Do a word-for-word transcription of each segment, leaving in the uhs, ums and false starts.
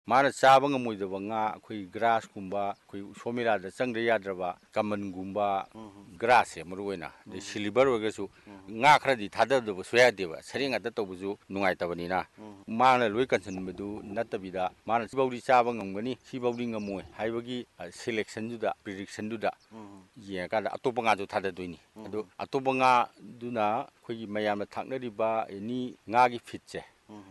Mana chaba ngamoidaba nga akhoi grass kumba akhoi somira da changre yadraba kaman gumba grass e maruina de silver ogesu nga khradi thadadaba soyadeba saring ata tobuju nungai tabanina mana loi kansan bedu natabida mana sibawdi chaba ngamgani sibawdi ngamoi haibagi selection juda prediction juda ye kada atopa nga ju thadadoini adu atopa nga duna khoi mayamna thaknariba ni nga gi fitche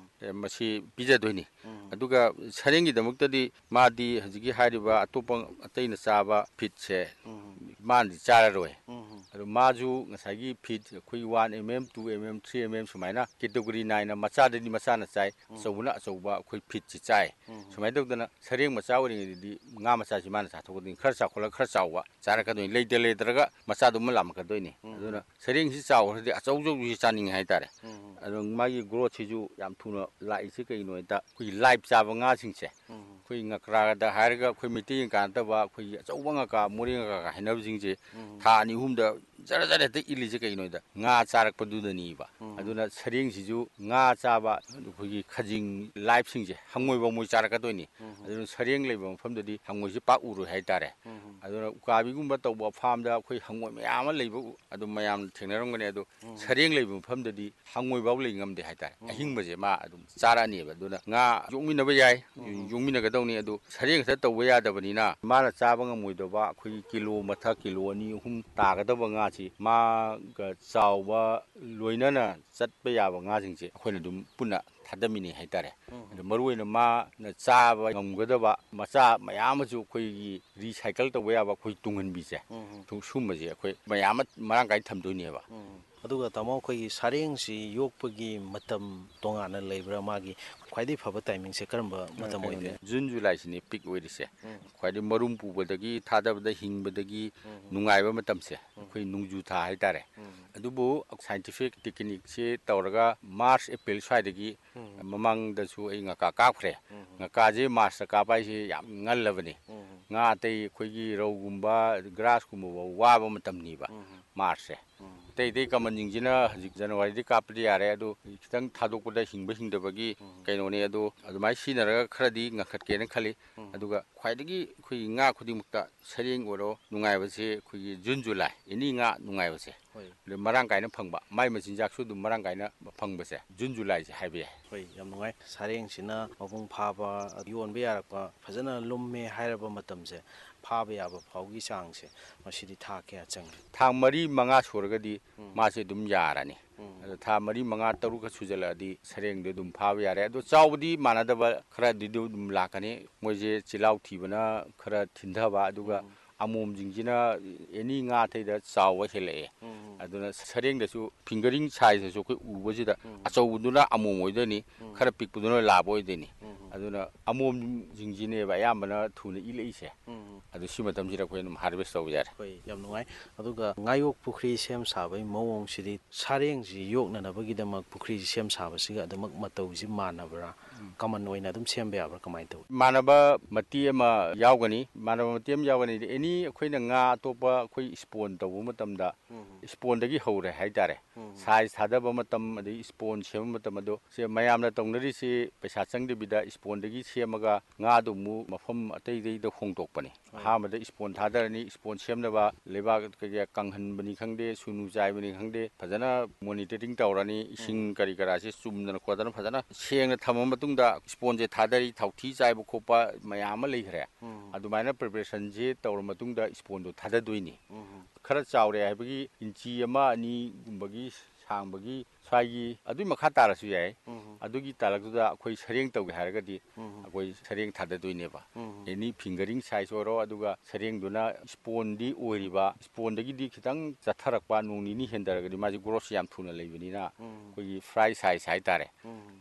masi pijadoini aduga sarengi damuktadi madi hajigi hariba atopa ataina chaba pitse mandi chararoi adu maju ngasagi pit khoi one mm two mm three mm sumaina category nine na machadani machana chai sobuna soba khoi pit chi chai sumai dawdana sareng macha oringi di nga macha si mana cha thokodin khar cha khola khar chawa chara ka doi leite leitraga macha dum lam ka doini aduna sareng si chaw hadi achau jau si chaning hai tare adu magi growth si ju yam thuna lai si kai no ta khoi live chaba nga singse khoi ngakra da harga khoi miti kan ta ba khoi achau nga ka mori nga ka hainab jingje tha ni humda jara jara te ili je kai no da nga charak padu da ni ba aduna sareng si ju nga chaba khoi khajing live singje hangoi ba moi charak ka doini aduna sareng leiba mafam dadi hangoi si pa uru hai tare aduna ukabi gumba tawba farm da khoi hangoi mayam leiba adu mayam thengnaram gane adu sareng leiba mafam dadi hangoi ba lei ngamde hai tare ahing ba je ma adu chara ni ba aduna nga yongmina ba yai yongmina ga dawni adu sareng sa tawba ya da banina mana chaba ngamoi do ba khoi kilo matha kilo ani hum ta ga da ba nga chi ma ga chawba loinana chatpa ya ba nga jingje khoina dum puna thadamini hai tare adu maruina ma na chaba ngamgadaba macha mayam ju khoi recycle tawba ya ba khoi tungan bi je tung sum je khoi mayam marang kai thamdoni ba aduga tamo khoi sareng si yokpagi matam tongana leibra magi khwaidi phaba timing se karamba matam oide June July sini peak oirise khwaidi marum pubadagi thadabada hingbadagi nungaiba matam se khoi nungju tha hai tare adubu scientific technique se tawraga March April swaidagi mamang da su ai nga ka ka khre nga ka je March ka pai se yam ngal labani nga tai khoi gi rogumba grass kumba wa ba matam ni ba March se tei tei kaman jingjina hajik January di kapdi yare adu kitang thadokda hingba hingdabagi kainoni adu adumai sinaraga khradi ngakhatke na khali aduga khwaidagi khoi nga khudi mukta sareng oro nungaibase khoi June July ini nga nungaibase le marang kaina phangba mai machinjak su dum marang kaina phangbase June July se haibe hoi yam nungai sareng sina mapung phaba yon be yarakpa phajana lumme hairaba matamse phaba yaba phaugi changse masidi tha kya chang thang mari manga suragadi mase dum yarani tha mari manga taru ka sujaladi sareng de dum phaba yare ado chawdi manadaba khara di dum lakani moje chilau thibana khara thindaba aduga amom jingjina eni nga thaida chawa hele aduna sareng da su fingering size su ko ubojida achawduna amom oidani khara pikpuduna laboidani aduna amom jingjine ba yambana thuna ileise adu simatam jira ko num harvest taw yar koi yam nungai aduga ngayok pukhri sem sabai mawong sidi sareng ji yokna nabagi damak pukhri sem sabasi ga damak mataw ji manabra kaman oina dum sembe abra kamai taw manaba mati ama yawgani manaba mati am yawgani eni khoina nga topa khoi spawn tawu matamda spawn dagi hore hai tare size thadaba matam adi spawn sem matam ado se mayamna tongnari se paisa changde bida spawn dagi semaga nga du mu mafam atei dei da hongtokpani ha ma da spawn thadarani spawn semnaba leba ke kanghan bani khangde sunu jai bani khangde phajana monitoring tawrani ising kari kara se chumna khodana phajana sengna thamma matungda spawn je thadari thauthi jaiba khopa mayam leihre adumaina preparation je tawra matungda spawn do thadadoini khara chawre haibagi inchi ama ani gumbagi sangbagi swagi adui makha tarasu yai adugi talakda akhoi sareng tawge haragadi akhoi sareng thadadoine ba eni fingering size oro aduga sareng duna spawn di oiriba spawn dagi di khitang chatharakpa nungni ni hendaragadi maji gross yam thuna leibani na khoi fry size hai tare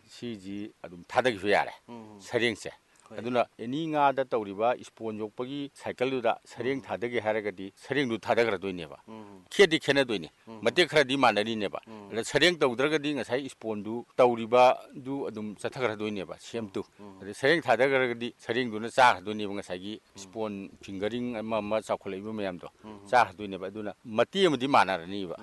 siji adum thadagi yare sareng se aduna eni nga da tawriba spawn yokpagi cycle du da sareng thadage haragadi sareng du thadagra doine ba khedi khena doine mate khara di manani ne ba sareng tawdragadi ngasai spawn du tawriba du adum chathagra doine ba sem tu sareng thadagragadi sareng du na cha doine ba ngasai gi spawn fingering ama ma chakhulai ba mayam do cha doine ba aduna mate amdi manarani ba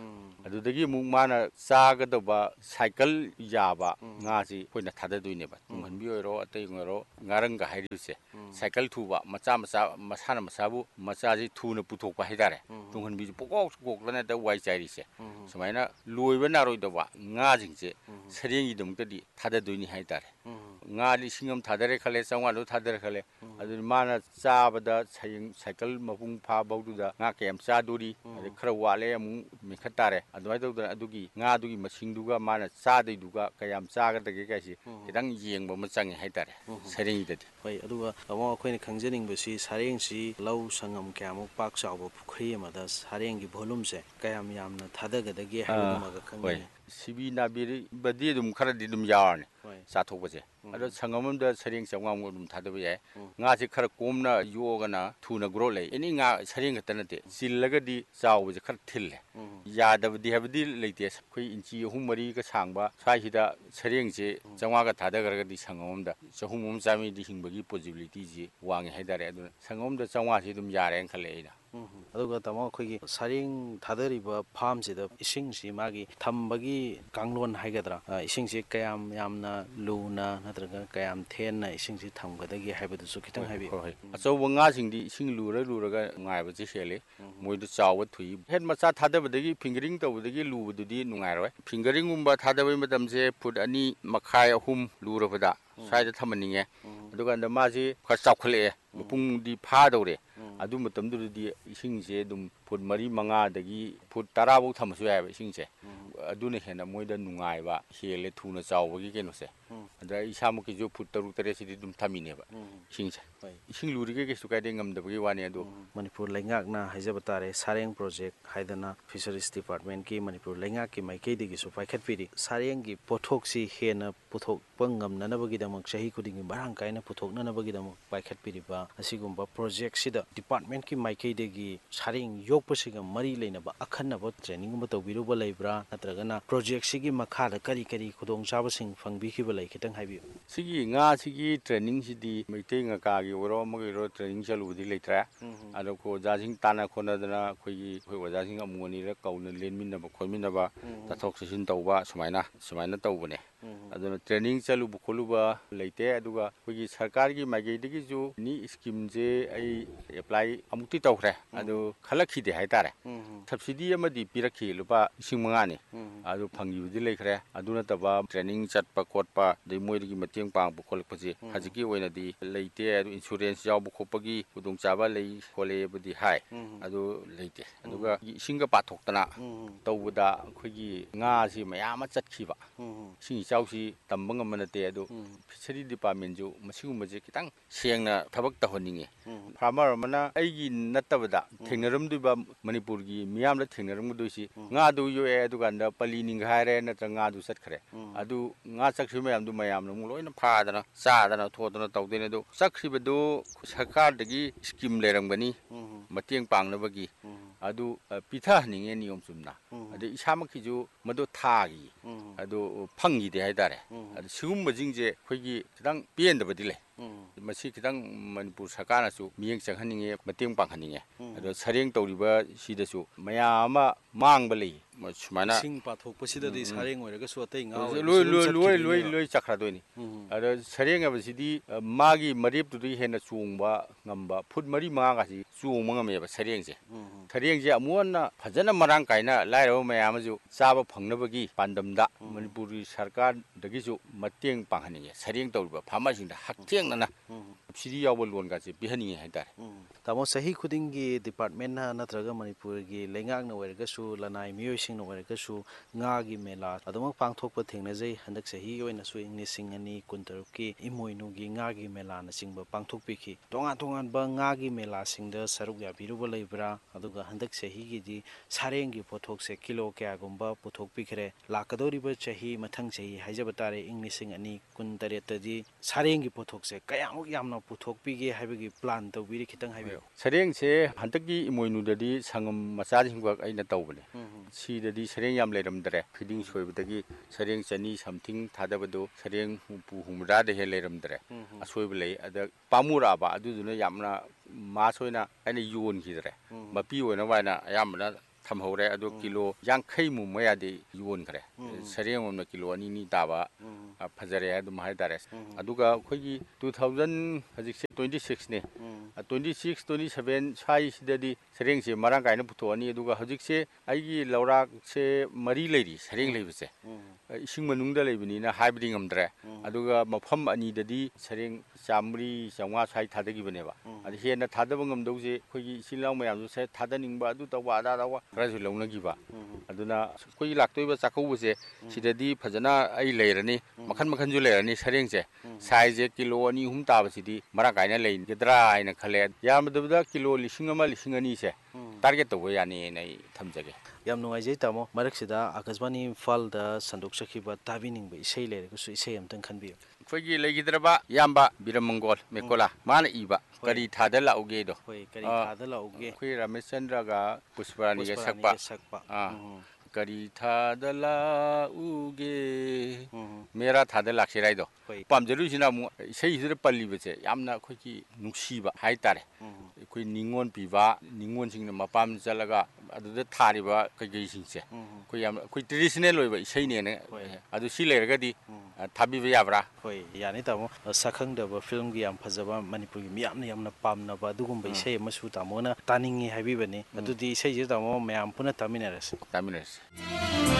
ꯑꯗꯨꯗꯒꯤ ꯑꯃꯨꯛ ꯃꯥꯅ ꯆꯥꯒꯗꯕ cycle ꯌꯥꯕ ꯉꯥꯁꯤ ꯑꯩꯈꯣꯏꯅ ꯊꯥꯗꯗꯣꯏꯅꯦꯕ ꯇꯨꯡꯍꯟꯕꯤ ꯑꯣꯏꯔꯣ ꯑꯇꯩ ꯑꯣꯏꯔꯣ ꯉꯥꯔꯪꯒ ꯍꯥꯏꯔꯤꯕꯁꯦ ꯁꯥꯏꯀꯜ ꯊꯨꯕ ꯃꯆꯥ ꯃꯆꯥ ꯃꯁꯥꯅ ꯃꯁꯥꯕꯨ ꯃꯆꯥꯁꯤ ꯊꯨꯅ ꯄꯨꯊꯣꯛꯄ ꯍꯥꯏꯇꯥꯔꯦ ꯇꯨꯡꯍꯟꯕꯤꯁꯨ ꯄꯨꯀꯣꯛ ꯀꯣꯛꯂꯅ ꯋꯥꯏ ꯆꯥꯏꯔꯤꯁꯦ ꯁꯨꯃꯥꯏꯅ ꯂꯣꯏꯕ ꯅꯥꯔꯣꯏꯗꯕ ꯉꯥꯁꯤꯡꯁꯦ ꯁꯔꯦꯡꯒꯤꯗꯃꯛꯇꯗꯤ ꯊꯥꯗꯗꯣꯏꯅꯤ ꯍꯥꯏꯇꯥꯔꯦ ꯉꯥ ꯂꯤꯁꯤꯡ ꯑꯃ ꯊꯥꯗꯔꯦ ꯈꯜꯂꯦ ꯆꯥꯝꯃꯉꯥꯗꯣ ꯊꯥꯗꯔꯦ ꯈꯜꯂꯦ ꯑꯗꯨꯗꯤ ꯃꯥꯅ ꯆꯥꯕꯗ ꯍꯌꯦꯡ ꯁꯥꯏꯀꯜ ꯃꯄꯨꯡ ꯐꯥꯕꯧꯗꯨꯗ ꯉꯥ ꯀꯌꯥꯝ ꯆꯥꯗꯣꯔꯤ ꯑꯗꯩ ꯈꯔ ꯋꯥꯠꯂꯦ ꯑꯃꯨꯛ ꯃꯦꯟꯈꯠ ꯇꯥꯔꯦ ꯑꯗꯨꯃꯥꯏꯅ ꯇꯧꯗꯅ ꯑꯗꯨꯒꯤ ꯉꯥꯗꯨꯒꯤ ꯃꯁꯤꯡꯗꯨꯒ ꯃꯥꯅ ꯆꯥꯗꯣꯏꯗꯨꯒ ꯀꯌꯥꯝ ꯆꯥꯒꯗꯒꯦ ꯀꯥꯏꯁꯤ ꯈꯤꯇꯪ ꯌꯦꯡꯕ ꯑꯃ ꯆꯪꯉꯦ ꯍꯥꯏꯇꯥꯔꯦ ꯁꯔꯦꯡꯒꯤꯗꯗꯤ ꯍꯣꯏ ꯑꯗꯨꯒ ꯑꯃꯨꯛ ꯑꯩꯈꯣꯏꯅ ꯈꯪꯖꯅꯤꯡꯕꯁꯤ ꯁꯔꯦꯡꯁꯤ ꯂꯧ ꯁꯪꯉꯝ ꯀꯌꯥꯃꯨꯛ ꯄꯥꯛ ꯆꯥꯎꯕ ꯄꯨꯈ꯭ꯔꯤ ꯑꯃꯗ ꯁꯔꯦꯡꯒꯤ ꯚꯣꯂꯨꯝꯁꯦ ꯀꯌꯥꯝ ꯌꯥꯝꯅ ꯊꯥꯗꯒꯗꯒꯦ ꯍꯥꯏꯕꯗꯨꯃꯒ ꯍꯣꯏ ꯈꯪꯅꯤꯡꯉꯤ ꯁꯤꯕꯤ ꯅꯥꯕꯤꯕꯗꯤ ꯑꯗꯨꯝ ꯈꯔꯗꯤ ꯑꯗꯨꯝ ꯌꯥꯎꯔꯅꯤ ꯍꯣꯏ ꯆꯥꯊꯣꯛꯄꯁꯦ ꯑꯗꯣ ꯁꯪꯉꯝ ꯑꯃꯗ ꯁꯔꯦꯡ ꯆꯥꯝꯃꯉꯥꯃꯨꯛ ꯑꯗꯨꯝ ꯊꯥꯗꯕ ꯌꯥꯏ ꯉꯥꯁꯦ ꯈꯔ ꯀꯣꯝꯅ ꯌꯣꯛꯑꯒꯅ ꯊꯨꯅ ꯒ꯭ꯔꯣꯠ ꯂꯩ ꯑꯦꯅꯤ ꯉꯥ ꯁꯔꯦꯡ ꯈꯛꯇ ꯅꯠꯇꯦ ꯆꯤꯜꯂꯒꯗꯤ ꯆꯥꯎꯕꯁꯦ ꯈꯔ ꯊꯤꯜꯂꯦ ꯌꯥꯗꯕꯗꯤ ꯍꯥꯏꯕꯗꯤ ꯂꯩꯇꯦ ꯑꯩꯈꯣꯏ ꯏꯟꯆꯤ ꯑꯍꯨꯝ ꯃꯔꯤꯒ ꯁꯥꯡꯕ ꯁ꯭ꯋꯥꯏꯁꯤꯗ ꯁꯔꯦꯡꯁꯦ ꯆꯥꯝꯃꯉꯥꯒ ꯊꯥꯗꯈ꯭ꯔꯒꯗꯤ ꯁꯪꯉꯝ ꯑꯃꯗ ꯆꯍꯨꯝ ꯑꯃ ꯆꯥꯝꯃꯔꯤꯗꯤ ꯍꯤꯡꯕꯒꯤ ꯄꯣꯖꯤꯕꯤꯂꯤꯇꯤꯁꯤ ꯋꯥꯡꯉꯦ ꯍꯥꯏꯇꯥꯔꯦ ꯑꯗꯨꯅ ꯁꯪꯉꯝ ꯑꯃꯗ ꯆꯥꯝꯃꯉꯥꯁꯤ ꯑꯗꯨꯝ ꯌꯥꯔꯦꯅ ꯈꯜꯂꯦ ꯑꯩꯅ ꯑꯗꯨꯒ ꯇꯥꯃꯣ ꯑꯩꯈꯣꯏꯒꯤ ꯁꯔꯦꯡ ꯊꯥꯗꯔꯤꯕ ꯐꯥꯝꯁꯤꯗ ꯏꯁꯤꯡꯁꯤ ꯃꯥꯒꯤ ꯊꯝꯕꯒꯤ ꯀꯥꯡꯂꯣꯟ ꯍꯥꯏꯒꯗ꯭ꯔꯥ ꯏꯁꯤꯡꯁꯤ ꯀꯌꯥꯝ ꯌꯥꯝꯅ ꯂꯨꯅ ꯅꯠꯇ꯭ꯔꯒ ꯀꯌꯥꯝ ꯊꯦꯟꯅ ꯏꯁꯤꯡꯁꯤ ꯊꯝꯒꯗꯒꯦ ꯍꯥꯏꯕꯗꯨꯁꯨ ꯈꯤꯇꯪ ꯍꯣꯏ ꯍꯥꯏꯕꯤꯌꯨ ꯍꯣꯏ ꯍꯣꯏ ꯑꯆꯧꯕ ꯉꯥꯁꯤꯡꯗꯤ ꯏꯁꯤꯡ ꯂꯨꯔ ꯂꯨꯔꯒ ꯅꯨꯡꯉꯥꯏꯕꯁꯦ ꯍꯦꯜꯂꯤ ꯃꯣꯏꯗ ꯆꯥꯎꯕ ꯊꯨꯏ ꯍꯦꯠ ꯃꯆꯥ ꯊꯥꯗꯕꯗꯒꯤ ꯐꯤꯡꯒꯔꯤꯡ ꯇꯧꯕꯗꯒꯤ ꯂꯨꯕꯗꯨꯗꯤ ꯅꯨꯡꯉꯥꯏꯔꯣꯏ ꯐꯤꯡꯒꯔꯤꯡꯒꯨꯝꯕ ꯊꯥꯗꯕꯩ ꯃꯇꯝꯁꯦ ꯐꯨꯠ ꯑꯅꯤ ꯃꯈꯥꯏ ꯑꯍꯨꯝ ꯂꯨꯔꯕꯗ ꯁ꯭ꯋꯥꯏꯗ ꯊꯝꯍꯟꯅꯤꯡꯉꯦ ꯑꯗꯨꯀꯥꯟꯗ ꯃꯥꯁꯤ ꯈꯔ ꯆꯥꯎꯈꯠꯂꯛꯑꯦ ꯃꯄꯨꯡꯗꯤ ꯐꯥꯗꯧꯔꯦ ꯑꯗꯨ ꯃꯇꯝꯗꯨꯗꯗꯤ ꯏꯁꯤꯡꯁꯦ ꯑꯗꯨꯝ ꯐꯨꯠ ꯃꯔꯤ ꯃꯉꯥꯗꯒꯤ ꯐꯨꯠ ꯇꯔꯥꯐꯧ ꯊꯝꯕꯁꯨ ꯌꯥꯏꯑꯕ ꯏꯁꯤꯡꯁꯦ ꯑꯗꯨꯅ ꯍꯦꯟꯅ ꯃꯣꯏꯗ ꯅꯨꯡꯉꯥꯏꯕ ꯍꯦꯜꯂꯦ ꯊꯨꯅ ꯆꯥꯎꯕꯒꯤ ꯀꯩꯅꯣꯁꯦ ꯑꯗ ꯏꯁꯥꯃꯛꯀꯤꯁꯨ ꯐꯨꯠ ꯇꯔꯨꯛ ꯇꯔꯦꯠꯁꯤꯗꯤ ꯑꯗꯨꯝ ꯊꯝꯃꯤꯅꯦꯕ ꯏꯁꯤꯡꯁꯦ ꯏꯁꯤꯡ ꯂꯨꯔꯤꯈꯩ ꯀꯩꯁꯨ ꯀꯥꯏꯗꯦ ꯉꯝꯗꯕꯒꯤ ꯋꯥꯅꯤ ꯑꯗꯣ ꯃꯅꯤꯄꯨꯔ ꯂꯩꯉꯥꯛꯅ ꯍꯥꯏꯖꯕ ꯇꯥꯔꯦ ꯁꯔꯦꯡ ꯄ꯭ꯔꯣꯖꯦꯛ ꯍꯥꯏꯗꯅ ꯐꯤꯁꯔꯤꯁ ꯗꯤꯄꯥꯔꯠꯃꯦꯟꯠꯀꯤ ꯃꯅꯤꯄꯨꯔ ꯂꯩꯉꯥꯛꯀꯤ ꯃꯥꯏꯀꯩꯗꯒꯤꯁꯨ ꯄꯥꯏꯈꯠꯄꯤꯔꯤ ꯁꯔꯦꯡꯒꯤ ꯄꯣꯠꯊꯣꯛꯁꯤ ꯍꯦꯟꯅ ꯄꯨꯊꯣꯛꯄ ꯉꯝꯅꯅꯕꯒꯤꯗꯃꯛ ꯆꯍꯤ ꯈꯨꯗꯤꯡꯒꯤ ꯃꯔꯥꯡ ꯀꯥꯏꯅ ꯄꯨꯊꯣꯛꯅꯅꯕꯒꯤꯗꯃꯛ ꯄꯥꯏꯈꯠꯄꯤꯔꯤꯕ ꯑꯁꯤꯒꯨꯝꯕ ꯄ꯭ꯔꯣꯖꯦꯛꯁꯤꯗ ꯗꯤꯄꯥꯔꯠꯃꯦꯟꯠꯀꯤ ꯃꯥꯏꯀꯩꯗꯒꯤ ꯁꯔꯦꯡ ꯌꯣꯛꯄꯁꯤꯒ ꯃꯔꯤ ꯂꯩꯅꯕ ꯑꯈꯟꯅꯕ ꯇ꯭ꯔꯦꯅꯤꯡꯒꯨꯝꯕ ꯇꯧꯕꯤꯔꯨꯕ ꯂꯩꯕ꯭ꯔꯥ ꯅꯠꯇ꯭ꯔꯒꯅ ꯄ꯭ꯔꯣꯖꯦꯛꯁꯤꯒꯤ ꯃꯈꯥꯗ ꯀꯔꯤ ꯀꯔꯤ ꯈꯨꯗꯣꯡꯆꯥꯕꯁꯤꯡ ꯐꯪꯕꯤꯈꯤꯕ ꯂꯩ ꯈꯤꯇꯪ ꯍꯥꯏꯕꯤꯌꯨ ꯁꯤꯒꯤ ꯉꯥꯁꯤꯒꯤ ꯇ꯭ꯔꯦꯅꯤꯡꯁꯤꯗꯤ ꯃꯩꯇꯩ ꯉꯀꯥꯒꯤ ꯑꯣꯏꯔꯣ ꯑꯃꯒꯤ ꯑꯣꯏꯔꯣ ꯇ꯭ꯔꯦꯅꯤꯡ ꯆꯠꯂꯨꯕꯗꯤ ꯂꯩꯇ꯭ꯔꯦ ꯑꯗꯣ ꯑꯩꯈꯣꯏ ꯑꯣꯖꯥꯁꯤꯡ ꯇꯥꯟꯅ ꯈꯣꯠꯅꯗꯅ ꯑꯩꯈꯣꯏꯒꯤ ꯑꯩꯈꯣꯏ ꯑꯣꯖꯥꯁꯤꯡ ꯑꯃꯨꯛ ꯑꯅꯤꯔꯛ ꯀꯧꯅ ꯂꯦꯟꯃꯤꯟꯅꯕ ꯈꯣꯠꯃꯤꯟꯅꯕ ꯇꯥꯊꯣꯛ ꯇꯥꯁꯤꯟ ꯇꯧꯕ ꯁꯨꯃꯥꯏꯅ ꯁꯨꯃꯥꯏꯅ ꯇꯧꯕꯅꯦ ꯑꯗꯨꯅ ꯇ꯭ꯔꯦꯅꯤꯡ ꯆꯠꯂꯨꯕ ꯈꯣꯠꯂꯨꯕ ꯂꯩꯇꯦ ꯑꯗꯨꯒ ꯑꯩꯈꯣꯏꯒꯤ ꯁꯔꯀꯥꯔꯒꯤ ꯃꯥꯏꯀꯩꯗꯒꯤꯁꯨ ꯑꯦꯅꯤ ꯏꯁꯀꯤꯝꯁꯦ ꯑꯩ ꯑꯦꯄ꯭ꯂꯥꯏ ꯑꯃꯨꯛꯇꯤ ꯇꯧꯈ꯭ꯔꯦ ꯑꯗꯨ ꯈꯜꯂꯛꯈꯤꯗꯦ ꯍꯥꯏꯇꯥꯔꯦ ꯁꯕꯁꯤꯗꯤ ꯑꯃꯗꯤ ꯄꯤꯔꯛꯈꯤ ꯂꯨꯄꯥ ꯂꯤꯁꯤꯡ ꯃꯉꯥꯅꯤ ꯑꯗꯨ ꯐꯪꯈꯤꯕꯗꯤ ꯂꯩꯈ꯭ꯔꯦ ꯑꯗꯨ ꯅꯠꯇꯕ ꯇ꯭ꯔꯦꯅꯤꯡ ꯆꯠꯄ ꯈꯣꯠꯄ ꯑꯗꯩ ꯃꯣꯏꯗꯒꯤ ꯃꯇꯦꯡ ꯄꯥꯡꯕ ꯈꯣꯠꯂꯛꯄꯁꯦ ꯍꯧꯖꯤꯛꯀꯤ ꯑꯣꯏꯅꯗꯤ ꯂꯩꯇꯦ ꯑꯗꯨ ꯏꯟꯁꯨꯔꯦꯟꯁ ꯌꯥꯎꯕ ꯈꯣꯠꯄꯒꯤ ꯈꯨꯗꯣꯡꯆꯥꯕ ꯂꯩ ꯈꯣꯠꯂꯦꯕꯨꯗꯤ ꯍꯥꯏ ꯑꯗꯨ ꯂꯩꯇꯦ ꯑꯗꯨꯒ ꯏꯁꯤꯡꯒ ꯄꯥꯊꯣꯛꯇꯅ ꯇꯧꯕꯗ ꯑꯩꯈꯣꯏꯒꯤ ꯉꯥꯁꯤ ꯃꯌꯥꯝ ꯑꯃ ꯆꯠꯈꯤꯕ ꯏꯁꯤꯡ ꯏꯆꯥꯎꯁꯤ ꯇꯝꯕ ꯉꯝꯕ ꯅꯠꯇꯦ ꯑꯗꯨ ꯐꯤꯁꯔꯤ ꯗꯤꯄꯥꯔꯠꯃꯦꯟꯁꯨ ꯃꯁꯤꯒꯨꯝꯕꯁꯦ ꯈꯤꯇꯪ ꯁꯦꯡꯅ ꯊꯕꯛ ꯇꯧꯍꯟꯅꯤꯡꯉꯦ ꯐꯥꯔꯃꯔ ꯑꯃꯅ ꯑꯩꯒꯤ ꯅꯠꯇꯕꯗ ꯊꯦꯡꯅꯔꯝꯗꯣꯏꯕ ꯃꯅꯤꯄꯨꯔꯒꯤ ꯃꯤꯌꯥꯝꯗ ꯊꯦꯡꯅꯔꯝꯒꯗꯣꯏꯁꯤ ꯉꯥꯗꯨ ꯌꯣꯛꯑꯦ ꯑꯗꯨꯀꯥꯟꯗ ꯄꯜꯂꯤ ꯅꯤꯡꯈꯥꯏꯔꯦ ꯅꯠꯇ꯭ꯔꯒ ꯉꯥꯗꯨ ꯆꯠꯈ꯭ꯔꯦ ꯑꯗꯨ ꯉꯥ ꯆꯠꯈ꯭ꯔꯤꯕ ꯃꯌꯥꯝꯗꯨ ꯃꯌꯥꯝꯅ ꯑꯃꯨꯛ ꯂꯣꯏꯅ ꯐꯥꯗꯅ ꯆꯥꯗꯅ ꯊꯣꯠꯇꯅ ꯇꯧꯗꯣꯏꯅꯦ ꯑꯗꯨ ꯆꯠꯈ꯭ꯔꯤꯕꯗꯨ ꯁꯔꯀꯥꯔꯗꯒꯤ ꯏꯁꯀꯤꯝ ꯂꯩꯔꯝꯒꯅꯤ ꯃꯇꯦꯡ ꯄꯥꯡꯅꯕꯒꯤ ꯑꯗꯨ ꯄꯤꯊꯍꯟꯅꯤꯡꯉꯦ ꯅꯤꯌꯣꯝ ꯆꯨꯝꯅ ꯑꯗꯩ ꯏꯁꯥꯃꯛꯀꯤꯁꯨ ꯃꯗꯨ ꯊꯥꯒꯤ ꯑꯗꯨ ꯐꯪꯈꯤꯗꯦ ꯍꯥꯏꯇꯥꯔꯦ ꯑꯗꯨ ꯁꯤꯒꯨꯝꯕꯁꯤꯡꯁꯦ ꯑꯩꯈꯣꯏꯒꯤ ꯈꯤꯇꯪ ꯄꯦꯟꯗꯕꯗꯤ ꯂꯩ ꯃꯁꯤ ꯈꯤꯇꯪ ꯃꯅꯤꯄꯨꯔ ꯁꯔꯀꯥꯔꯅꯁꯨ ꯃꯤꯠꯌꯦꯡ ꯆꯪꯍꯟꯅꯤꯡꯉꯦ ꯃꯇꯦꯡ ꯄꯥꯡꯍꯟꯅꯤꯡꯉꯦ ꯑꯗꯣ ꯁꯔꯦꯡ ꯇꯧꯔꯤꯕ ꯁꯤꯗꯁꯨ ꯃꯌꯥꯝ ꯑꯃ ꯃꯥꯡꯕ ꯂꯩ ꯁꯨꯃꯥꯏꯅ ꯏꯁꯤꯡ ꯄꯥꯊꯣꯛꯄꯁꯤꯗꯗꯤ ꯁꯔꯦꯡ ꯑꯣꯏꯔꯒꯁꯨ ꯑꯇꯩ ꯉꯥ ꯂꯣꯏ ꯑꯣꯏꯔꯒꯁꯨ ꯑꯗꯨꯝ ꯂꯣꯏ ꯂꯣꯏ ꯂꯣꯏ ꯆꯠꯈꯤꯗꯣꯏꯅꯦꯕ ꯂꯣꯏ ꯆꯠꯈ꯭ꯔꯗꯣꯏꯅꯤ ꯑꯗ ꯁꯔꯦꯡ ꯍꯥꯏꯕꯁꯤꯗꯤ ꯃꯥꯒꯤ ꯃꯔꯦꯞꯇꯨꯗꯒꯤ ꯍꯦꯟꯅ ꯆꯣꯡꯕ ꯉꯝꯕ ꯐꯨꯠ ꯃꯔꯤ ꯃꯉꯥꯒꯁꯤ ꯆꯣꯡꯕ ꯉꯝꯃꯦꯕ ꯁꯔꯦꯡꯁꯦ ꯁꯔꯦꯡꯁꯦ ꯑꯃꯨꯛ ꯍꯟꯅ ꯐꯖꯅ ꯃꯔꯥꯡ ꯀꯥꯏꯅ ꯂꯥꯏꯔꯕ ꯃꯌꯥꯝ ꯑꯃꯁꯨ ꯆꯥꯕ ꯐꯪꯅꯕꯒꯤ ꯄꯥꯟꯗꯝꯗ ꯃꯅꯤꯄꯨꯔꯒꯤ ꯁꯔꯀꯥꯔꯗꯒꯤꯁꯨ ꯃꯇꯦꯡ ꯄꯥꯡꯍꯟꯅꯤꯡꯉꯦ ꯁꯔꯦꯡ ꯇꯧꯔꯤꯕ ꯐꯥꯔꯃꯔꯁꯤꯡꯗ ꯍꯛꯊꯦꯡꯅꯅ ꯁꯕꯁꯤꯗꯤ ꯌꯥꯎꯕ ꯂꯣꯟꯒꯥꯁꯦ ꯄꯤꯍꯟꯅꯤꯡꯉꯦ ꯍꯥꯏꯇꯥꯔꯦ ꯇꯥꯃꯣ ꯆꯍꯤ ꯈꯨꯗꯤꯡꯒꯤ ꯗꯤꯄꯥꯔꯠꯃꯦꯟꯅ ꯅꯠꯇ꯭ꯔꯒ ꯃꯅꯤꯄꯨꯔꯒꯤ ꯂꯩꯉꯥꯛꯅ ꯑꯣꯏꯔꯒꯁꯨ ꯂꯅꯥꯏ ꯃꯤꯑꯣꯏꯁꯤꯡꯅ ꯑꯣꯏꯔꯒꯁꯨ ꯉꯥꯒꯤ ꯃꯦꯂꯥ ꯑꯗꯨꯃꯛ ꯄꯥꯡꯊꯣꯛꯄ ꯊꯦꯡꯅꯖꯩ ꯍꯟꯗꯛ ꯆꯍꯤ ꯑꯣꯏꯅꯁꯨ ꯏꯪ ꯂꯤꯁꯤꯡ ꯑꯅꯤ ꯀꯨꯟꯇꯔꯨꯛꯀꯤ ꯏꯃꯣꯏꯅꯨꯒꯤ ꯉꯥꯒꯤ ꯃꯦꯂꯥꯅꯆꯤꯡꯕ ꯄꯥꯡꯊꯣꯛꯄꯤꯈꯤ ꯇꯣꯉꯥꯟ ꯇꯣꯉꯥꯟꯕ ꯉꯥꯒꯤ ꯃꯦꯂꯥꯁꯤꯡꯗ ꯁꯔꯨꯛ ꯌꯥꯕꯤꯔꯨꯕ ꯂꯩꯕ꯭ꯔꯥ ꯑꯗꯨꯒ ꯍꯟꯗꯛ ꯆꯍꯤꯒꯤꯗꯤ ꯁꯔꯦꯡꯒꯤ ꯄꯣꯠꯊꯣꯛꯁꯦ ꯀꯤꯂꯣ ꯀꯌꯥꯒꯨꯝꯕ ꯄꯨꯊꯣꯛꯄꯤꯈ꯭ꯔꯦ ꯂꯥꯛꯀꯗꯧꯔꯤꯕ ꯆꯍꯤ ꯃꯊꯪ ꯆꯍꯤ ꯍꯥꯏꯖꯕ ꯇꯥꯔꯦ ꯏꯪ ꯂꯤꯁꯤꯡ ꯑꯅꯤ ꯀꯨꯟ ꯇꯔꯦꯠꯇꯗꯤ ꯁꯔꯦꯡꯒꯤ ꯄꯣꯠꯊꯣꯛꯁꯦ ꯀꯌꯥꯃꯨꯛ ꯌꯥꯝꯅ ꯄꯨꯊꯣꯛꯄꯤꯒꯦ ꯍꯥꯏꯕꯒꯤ ꯄ꯭ꯂꯥꯟ ꯇꯧꯕꯤꯔꯤ ꯈꯤꯇꯪ ꯍꯥꯏꯕꯤꯌꯨ ꯁꯔꯦꯡꯁꯦ ꯍꯟꯗꯛꯀꯤ ꯏꯃꯣꯏꯅꯨꯗꯗꯤ ꯁꯪꯉꯝ ꯃꯆꯥꯁꯤꯡꯈꯛ ꯑꯩꯅ ꯇꯧꯕꯅꯦ ꯁꯤꯗꯗꯤ ꯁꯔꯦꯡ ꯌꯥꯝ ꯂꯩꯔꯝꯗ꯭ꯔꯦ ꯐꯤꯗꯤꯡ ꯁꯣꯏꯕꯗꯒꯤ ꯁꯔꯦꯡ ꯆꯅꯤ ꯁꯝꯊꯤꯡ ꯊꯥꯗꯕꯗꯨ ꯁꯔꯦꯡ ꯍꯨꯝꯐꯨ ꯍꯨꯝꯗ꯭ꯔꯥꯗ ꯍꯦꯟꯅ ꯂꯩꯔꯝꯗ꯭ꯔꯦ ꯑꯁꯣꯏꯕ ꯂꯩ ꯑꯗ ꯄꯥꯝꯃꯨꯔꯛꯑꯕ ꯑꯗꯨꯗꯨꯅ ꯌꯥꯝꯅ ꯃꯥꯁ ꯑꯣꯏꯅ ꯑꯩꯅ ꯌꯣꯟꯈꯤꯗ꯭ꯔꯦ ꯃꯄꯤ ꯑꯣꯏꯅꯕ ꯍꯥꯏꯅ ꯑꯌꯥꯝꯕꯅ ꯊꯝꯍꯧꯔꯦ ꯑꯗꯣ ꯀꯤꯂꯣ ꯌꯥꯡꯈꯩꯃꯨꯛ ꯃꯌꯥꯗꯤ ꯌꯣꯟꯈ꯭ꯔꯦ ꯁꯔꯦꯡ ꯑꯃꯅ ꯀꯤꯂꯣ ꯑꯅꯤ ꯑꯅꯤ ꯇꯥꯕ ꯐꯖꯔꯦ ꯑꯗꯨꯝ ꯍꯥꯏꯇꯥꯔꯦ ꯑꯗꯨꯒ ꯑꯩꯈꯣꯏꯒꯤ ꯇꯨ ꯊꯥꯎꯖꯟ ꯍꯧꯖꯤꯛꯁꯦ twenty ꯁꯤꯛꯁꯅꯦ twenty six twenty seven ꯁ꯭ꯋꯥꯏꯁꯤꯗꯗꯤ ꯁꯔꯦꯡꯁꯦ ꯃꯔꯥꯡ ꯀꯥꯏꯅ ꯄꯨꯊꯣꯛꯑꯅꯤ ꯑꯗꯨꯒ ꯍꯧꯖꯤꯛꯁꯦ ꯑꯩꯒꯤ ꯂꯧꯔꯥꯛꯁꯦ ꯃꯔꯤ ꯂꯩꯔꯤ ꯁꯔꯦꯡ ꯂꯩꯕꯁꯦ ꯏꯁꯤꯡ ꯃꯅꯨꯡꯗ ꯂꯩꯕꯅꯤꯅ ꯍꯥꯏꯕꯗꯤ ꯉꯝꯗ꯭ꯔꯦ ꯑꯗꯨꯒ ꯃꯐꯝ ꯑꯅꯤꯗꯗꯤ ꯁꯔꯦꯡ ꯆꯥꯝꯃꯔꯤ ꯆꯥꯝꯃꯉꯥ ꯁ꯭ꯋꯥꯏ ꯊꯥꯗꯈꯤꯕꯅꯦꯕ ꯑꯗ ꯍꯦꯟꯅ ꯊꯥꯗꯕ ꯉꯝꯗꯧꯁꯦ ꯑꯩꯈꯣꯏꯒꯤ ꯏꯆꯤꯜ ꯏꯅꯥꯎ ꯃꯌꯥꯝꯁꯨ ꯊꯥꯗꯅꯤꯡꯕ ꯑꯗꯨ ꯇꯧꯕ ꯑꯗꯥ ꯇꯧꯕ ꯈꯔꯁꯨ ꯂꯧꯅꯈꯤꯕ ꯑꯗꯨꯅ ꯑꯩꯈꯣꯏꯒꯤ ꯂꯥꯛꯇꯣꯏꯕ ꯆꯥꯛꯀꯧꯕꯁꯦ ꯁꯤꯗꯗꯤ ꯐꯖꯅ ꯑꯩ ꯂꯩꯔꯅꯤ ꯃꯈꯟ ꯃꯈꯟꯁꯨ ꯂꯩꯔꯅꯤ ꯁꯔꯦꯡꯁꯦ ꯁꯥꯏꯖꯁꯦ ꯀꯤꯂꯣ ꯑꯅꯤ ꯑꯍꯨꯝ ꯇꯥꯕꯁꯤꯗꯤ ꯃꯔꯥꯡ ꯀꯥꯏꯅ ꯂꯩꯒꯗ꯭ꯔꯥ ꯍꯥꯏꯅ ꯈꯜꯂꯦ ꯌꯥꯝꯗꯕꯗ ꯀꯤꯂꯣ ꯂꯤꯁꯤꯡ ꯑꯃ ꯂꯤꯁꯤꯡ ꯑꯅꯤꯁꯦ ꯇꯥꯔꯒꯦꯠ ꯇꯧꯕ ꯌꯥꯅꯤꯅ ꯑꯩ ꯊꯝꯖꯒꯦ ꯌꯥꯝ ꯅꯨꯡꯉꯥꯏꯖꯩ ꯇꯥꯃꯣ ꯃꯔꯛꯁꯤꯗ ꯑꯥꯀꯥꯁꯕꯥꯅꯤ ꯏꯝꯐꯥꯜꯗ ꯁꯟꯗꯣꯛꯆꯈꯤꯕ ꯇꯥꯕꯤꯅꯤꯡꯕ ꯏꯁꯩ ꯂꯩꯔꯒꯁꯨ ꯏꯁꯩ ꯑꯃꯇꯪ ꯈꯟꯕꯤꯌꯨ ꯑꯩꯈꯣꯏꯒꯤ ꯂꯩꯈꯤꯗ꯭ꯔꯕ ꯏꯌꯥꯝꯕ ꯕꯤꯔꯃꯪꯒꯣꯜ ꯃꯦꯀꯣꯂꯥ ꯃꯥꯅ ꯏꯕ ꯀꯔꯤ ꯊꯥꯗ ꯂꯥꯛꯎꯒꯦꯗꯣ ꯍꯣꯏ ꯀꯔꯤ ꯊꯥꯗ ꯂꯥꯛꯎꯒꯦ ꯑꯩꯈꯣꯏ ꯔꯥꯃꯦꯁꯆꯟꯗ꯭ꯔꯒ ꯄꯨꯁꯄꯔꯥꯅꯤꯒ ꯁꯛꯄ ꯄꯨꯁꯄꯔꯥꯅꯤꯒ ꯁꯛꯄ ꯀꯔꯤ ꯊꯥꯗ ꯂꯥꯛꯎꯒꯦ ꯃꯦꯔꯥ ꯊꯥꯗ ꯂꯥꯛꯁꯤꯔꯥ ꯍꯥꯏꯗꯣ ꯄꯥꯝꯖꯔꯨꯏꯁꯤꯅ ꯑꯃꯨꯛ ꯏꯁꯩꯁꯤꯗ ꯄꯜꯂꯤꯕꯁꯦ ꯌꯥꯝꯅ ꯑꯩꯈꯣꯏꯒꯤ ꯅꯨꯡꯁꯤꯕ ꯍꯥꯏꯇꯥꯔꯦ ꯑꯩꯈꯣꯏ ꯅꯤꯉꯣꯜ ꯄꯤꯕ ꯅꯤꯉꯣꯜꯁꯤꯡꯅ ꯃꯄꯥꯝꯗ ꯆꯠꯂꯒ ꯑꯗꯨꯗ ꯊꯥꯔꯤꯕ ꯀꯩꯀꯩꯁꯤꯡꯁꯦ ꯑꯩꯈꯣꯏ ꯌꯥꯝ ꯑꯩꯈꯣꯏ ꯇ꯭ꯔꯦꯗꯤꯁꯅꯦꯜ ꯑꯣꯏꯕ ꯏꯁꯩꯅꯦꯅ ꯑꯗꯨ ꯁꯤ ꯂꯩꯔꯒꯗꯤ ꯊꯥꯕꯤꯕ ꯌꯥꯕ꯭ꯔꯥ ꯍꯣꯏ ꯌꯥꯅꯤ ꯇꯥꯃꯣ ꯁꯛꯈꯪꯗꯕ ꯐꯤꯂꯝꯒꯤ ꯌꯥꯝ ꯐꯖꯕ ꯃꯅꯤꯄꯨꯔꯒꯤ ꯃꯤꯌꯥꯝꯅ ꯌꯥꯝꯅ ꯄꯥꯝꯅꯕ ꯑꯗꯨꯒꯨꯝꯕ ꯏꯁꯩ ꯑꯃꯁꯨ ꯇꯥꯃꯣꯅ ꯇꯥꯅꯤꯡꯉꯤ ꯍꯥꯏꯕꯤꯕꯅꯤ ꯑꯗꯨꯗꯤ ꯏꯁꯩꯁꯦ ꯇꯥꯃꯣ ꯃꯌꯥꯝ ꯄꯨꯟꯅ ꯇꯥꯃꯤꯟꯅꯔꯁꯤ ꯇꯥꯃꯤꯟꯅꯔꯁꯤ